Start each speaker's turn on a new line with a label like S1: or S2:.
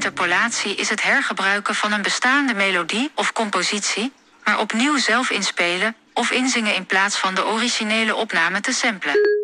S1: interpolatie is het hergebruiken van een bestaande melodie of compositie, maar opnieuw zelf inspelen of inzingen in plaats van de originele opname te samplen.